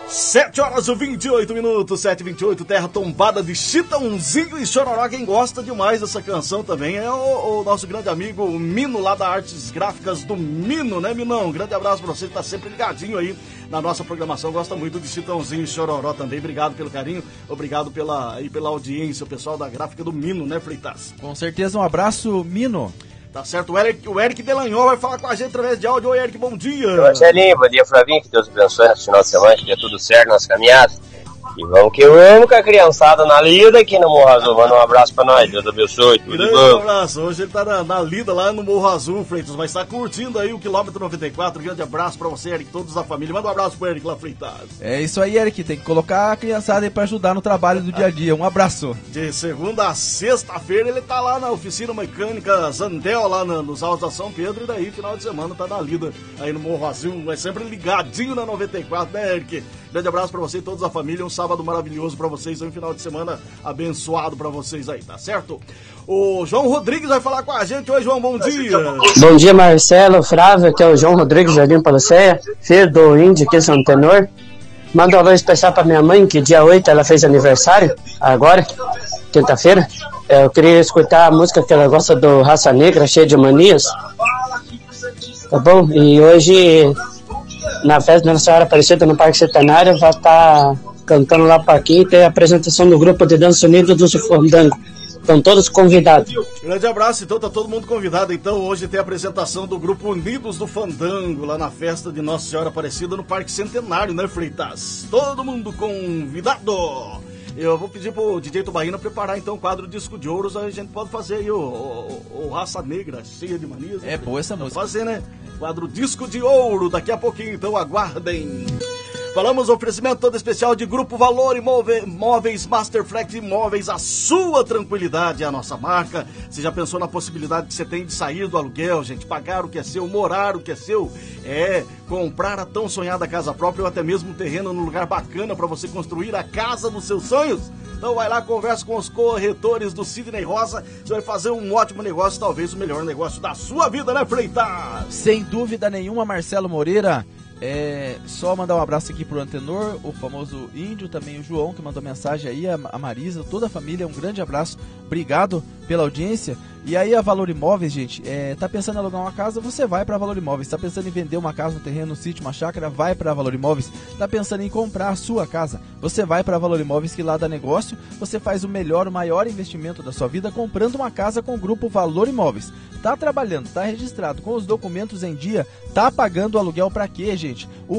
7h28, 7h28, terra tombada de Chitãozinho e Chororó. Quem gosta demais dessa canção também é o nosso grande amigo o Mino, lá da Artes Gráficas do Mino, né, Minão? Um grande abraço pra você que tá sempre ligadinho aí na nossa programação. Gosta muito de Chitãozinho e Chororó também. Obrigado pelo carinho, obrigado pela audiência, o pessoal da gráfica do Mino, né, Freitas? Com certeza, um abraço, Mino. Tá certo, o Eric Delanhol vai falar com a gente através de áudio. Oi, Eric, bom dia. Oi, Marcelinho, bom dia, Flavinho, que Deus abençoe nesse final de semana, que dê tudo certo nas caminhadas. E vamos que eu amo com a criançada na lida aqui no Morro Azul. Manda um abraço pra nós, Deus abençoe, tudo grande bom. Abraço, hoje ele tá na lida lá no Morro Azul, Freitas, mas tá curtindo aí o quilômetro 94. Grande abraço pra você, Eric, todos da família. Manda um abraço pro Eric lá, Freitas. É isso aí, Eric, tem que colocar a criançada aí pra ajudar no trabalho do dia a dia. Um abraço. De segunda a sexta-feira ele tá lá na oficina mecânica Zandel, lá nos Altos da São Pedro, e daí final de semana tá na lida aí no Morro Azul, mas sempre ligadinho na 94, né, Eric? Grande abraço pra você e todos da família, um sábado maravilhoso pra vocês, um final de semana abençoado pra vocês aí, tá certo? O João Rodrigues vai falar com a gente. Oi, João, bom dia. Bom dia, Marcelo, Flávio, aqui é o João Rodrigues, Jardim Palaceia, filho do Índio aqui, São Tenor. Manda um alô especial pra minha mãe, que dia 8 ela fez aniversário, agora, quinta-feira. Eu queria escutar a música que ela gosta do Raça Negra, cheia de manias. Tá bom? E hoje, na festa da Nossa Senhora Aparecida no Parque Centenário, vai estar cantando lá pra aqui, tem a apresentação do grupo de dança Unidos do Fandango. Estão todos convidados. Grande abraço, então tá todo mundo convidado. Então hoje tem a apresentação do grupo Unidos do Fandango, lá na festa de Nossa Senhora Aparecida no Parque Centenário, né, Freitas? Todo mundo convidado. Eu vou pedir pro DJ Tubaína preparar então o quadro Disco de Ouros, aí a gente pode fazer aí o Raça Negra, cheia de manias. É boa essa música. Fazer, né? Quadro Disco de Ouro, daqui a pouquinho, então aguardem. Falamos oferecimento todo especial de Grupo Valor Imóveis, Masterflex Imóveis, a sua tranquilidade é a nossa marca. Você já pensou na possibilidade que você tem de sair do aluguel, gente? Pagar o que é seu, morar o que é seu, comprar a tão sonhada casa própria ou até mesmo um terreno num lugar bacana para você construir a casa dos seus sonhos? Então vai lá, conversa com os corretores do Sidney Rosa, você vai fazer um ótimo negócio, talvez o melhor negócio da sua vida, né, Freitas? Sem dúvida nenhuma, Marcelo Moreira. Só mandar um abraço aqui pro Antenor, o famoso Índio, também o João, que mandou mensagem aí, a Marisa, toda a família, um grande abraço, obrigado pela audiência. E aí a Valor Imóveis, gente, tá pensando em alugar uma casa, você vai pra Valor Imóveis. Tá pensando em vender uma casa, um terreno, um sítio, uma chácara, vai pra Valor Imóveis. Tá pensando em comprar a sua casa, você vai pra Valor Imóveis, que lá dá negócio, você faz o melhor, o maior investimento da sua vida comprando uma casa com o Grupo Valor Imóveis. Tá trabalhando, tá registrado, com os documentos em dia, tá pagando o aluguel pra quê, gente?